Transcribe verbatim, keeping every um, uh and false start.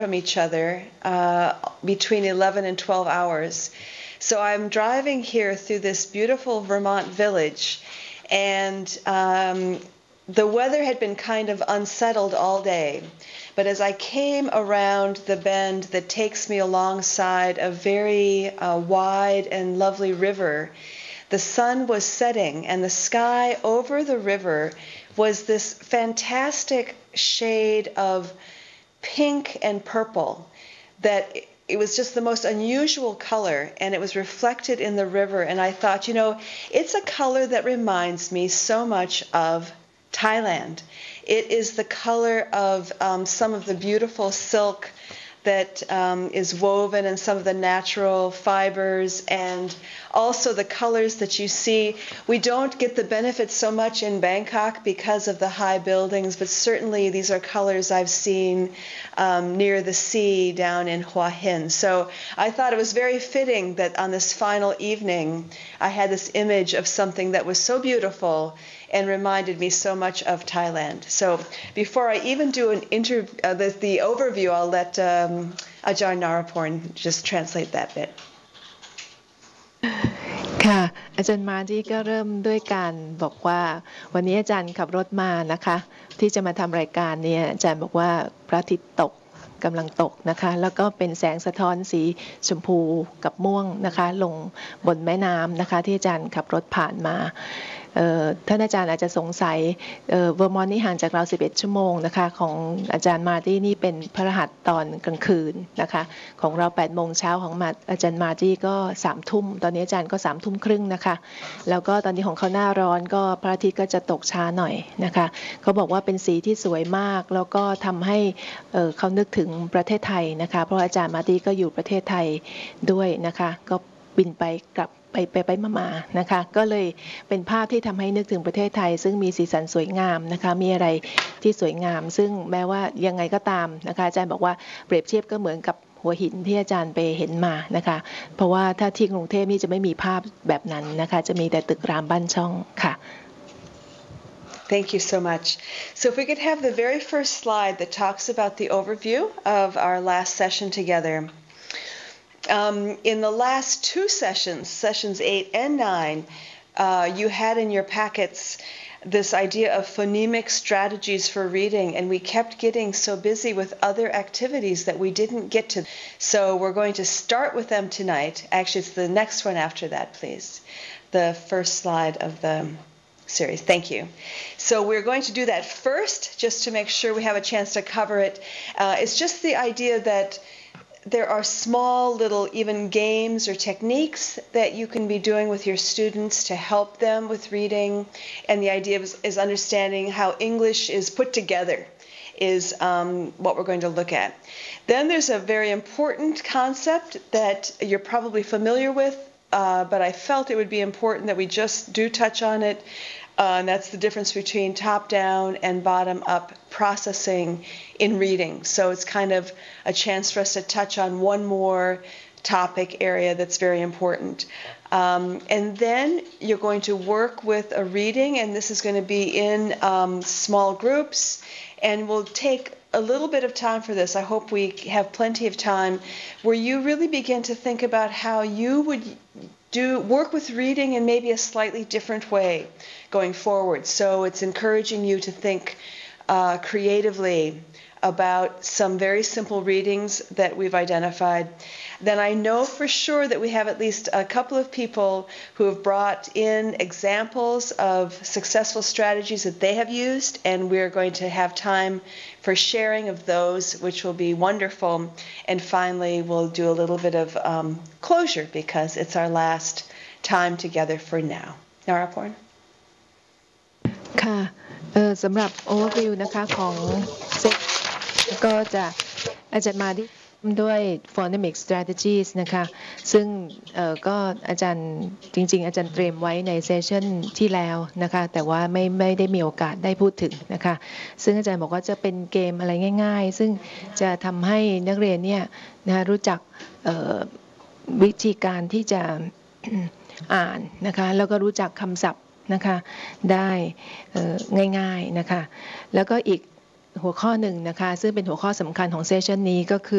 from each other uh, between eleven and twelve hours. So I'm driving here through this beautiful Vermont village, and um, the weather had been kind of unsettled all day. But as I came around the bend that takes me alongside a very uh, wide and lovely river, the sun was setting, and the sky over the river was this fantastic shade of pink and purple that it was just the most unusual color, and it was reflected in the river. And I thought, you know, it's a color that reminds me so much of Thailand. It is the color of um, some of the beautiful silk that um, is woven and some of the natural fibers, and also the colors that you see. We don't get the benefit so much in Bangkok because of the high buildings, but certainly these are colors I've seen um, near the sea down in Hua Hin. So I thought it was very fitting that on this final evening I had this image of something that was so beautiful and reminded me so much of Thailand. So before I even do an inter uh, the, the overview, I'll let um, Ajahn Naraporn just translate that bit. ค่ะอาจารย์มาที่ก็เริ่มด้วยการบอกว่าวันนี้อาจารย์ขับรถมานะคะที่จะมาทำรายการเนี่ยอาจารย์บอกว่าพระอาทิตย์ตกกำลังตกนะคะแล้วก็เป็นแสงสะท้อนสีชมพูกับม่วงนะคะลงบนแม่น้ำนะคะที่อาจารย์ขับรถผ่านมาท่านอาจารย์อาจจะสงสัยเวอร์มอนต์นี่ห่างจากเราสิบเอ็ดชั่วโมงนะคะของอาจารย์มาร์ตี้นี่เป็นพฤหัสตอนกลางคืนนะคะของเราแปดโมงเช้าของอาจารย์มาร์ตี้ก็สามทุ่มตอนนี้อาจารย์ก็สามทุ่มครึ่งนะคะแล้วก็ตอนนี้ของเขาหน้าร้อนก็พระอาทิตย์ก็จะตกช้าหน่อยนะคะเขาบอกว่าเป็นสีที่สวยมากแล้วก็ทำให้เขานึกถึงประเทศไทยนะคะเพราะอาจารย์มาร์ตี้ก็อยู่ประเทศไทยด้วยนะคะก็บินไปกลับไปไปไปมาๆนะคะก็เลยเป็นภาพที่ทำให้นึกถึงประเทศไทยซึ่งมีสีสันสวยงามนะคะมีอะไรที่สวยงามซึ่งแม้ว่ายังไงก็ตามนะคะอาจารย์บอกว่าเปรียบเทียบก็เหมือนกับหัวหินที่อาจารย์ไปเห็นมานะคะเพราะว่าถ้าที่กรุงเทพนี่จะไม่มีภาพแบบนั้นนะคะจะมีแต่ตึกรามบ้านช่องค่ะ Thank you so much. So if we could have the very first slide that talks about the overview of our last session together. Um, in the last two sessions, sessions eight and nine, uh, you had in your packets this idea of phonemic strategies for reading, and we kept getting so busy with other activities that we didn't get to. So we're going to start with them tonight. Actually, it's the next one after that, please. The first slide of the series. Thank you. So we're going to do that first, just to make sure we have a chance to cover it. Uh, it's just the idea that there are small little even games or techniques that you can be doing with your students to help them with reading. And the idea is, is understanding how English is put together is um, what we're going to look at. Then there's a very important concept that you're probably familiar with, uh, but I felt it would be important that we just do touch on it. Uh, and that's the difference between top-down and bottom-up processing in reading. So it's kind of a chance for us to touch on one more topic area that's very important. Um, and then you're going to work with a reading, and this is going to be in um, small groups, and we'll take a little bit of time for this. I hope we have plenty of time where you really begin to think about how you would do work with reading in maybe a slightly different way going forward. So it's encouraging you to think uh, creatively about some very simple readings that we've identified. Then I know for sure that we have at least a couple of people who have brought in examples of successful strategies that they have used, and we're going to have time for sharing of those, which will be wonderful. And finally, we'll do a little bit of um, closure because it's our last time together for now. Naraporn? ค่ะสำหรับ overview นะคะของก็จะอาจารย์มาที่ด้วย phonemic strategies นะคะซึ่งก็อาจารย์จริงๆอาจารย์เตรียมไว้ในเซสชั่นที่แล้วนะคะแต่ว่าไม่ไม่ได้มีโอกาสได้พูดถึงนะคะซึ่งอาจารย์บอกว่าจะเป็นเกมอะไรง่ายๆซึ่งจะทำให้นักเรียนเนี่ยนะรู้จักวิธีการที่จะอ่านนะคะแล้วก็รู้จักคำศัพท์นะคะได้ง่ายๆนะคะแล้วก็อีกหัวข้อหนึ่งนะคะซึ่งเป็นหัวข้อสำคัญของเซสชันนี้ก็คือ